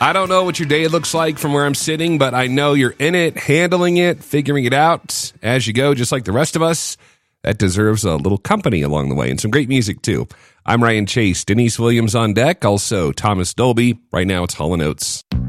I don't know what your day looks like from where I'm sitting, but I know you're in it, handling it, figuring it out as you go, just like the rest of us. That deserves a little company along the way and some great music, too. I'm Ryan Chase, Denise Williams on deck, also Thomas Dolby. Right now, it's Hall & Oates.